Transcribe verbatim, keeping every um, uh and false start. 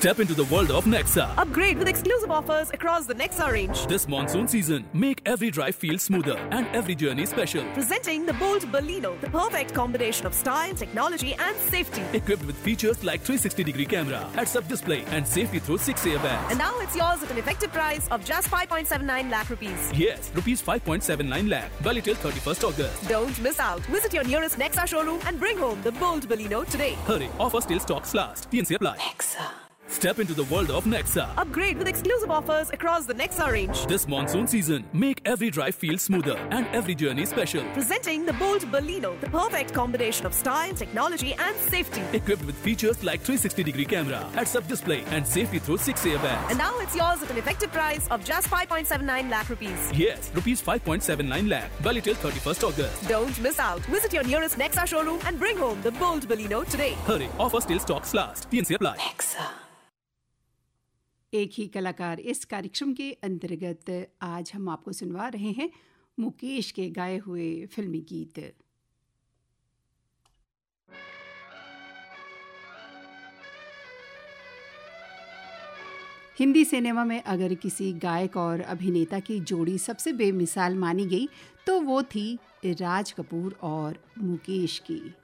Step into the world of Nexa. Upgrade with exclusive offers across the Nexa range. This monsoon season, make every drive feel smoother and every journey special. Presenting the bold Baleno, the perfect combination of style, technology and safety. Equipped with features like three sixty degree camera, heads-up display and safety through six airbags. And now it's yours at an effective price of just five point seven nine lakh rupees. Yes, rupees five point seven nine lakh. Valid till thirty-first August. Don't miss out. Visit your nearest Nexa showroom and bring home the bold Baleno today. Hurry, offers till stocks last. T N C apply. Nexa. Step into the world of Nexa. Upgrade with exclusive offers across the Nexa range. This monsoon season, make every drive feel smoother and every journey special. Presenting the bold Baleno, the perfect combination of style, technology and safety. Equipped with features like three sixty degree camera, heads-up display and safety through six airbags. And now it's yours at an effective price of just five point seven nine lakh rupees. Yes, rupees five point seven nine lakh. Valid till thirty-first August. Don't miss out. Visit your nearest Nexa showroom and bring home the bold Baleno today. Hurry, offers till stocks last. T N C apply. Nexa. एक ही कलाकार इस कार्यक्रम के अंतर्गत आज हम आपको सुनवा रहे हैं मुकेश के गाए हुए फिल्मी गीत। हिंदी सिनेमा में अगर किसी गायक और अभिनेता की जोड़ी सबसे बेमिसाल मानी गई तो वो थी राज कपूर और मुकेश की।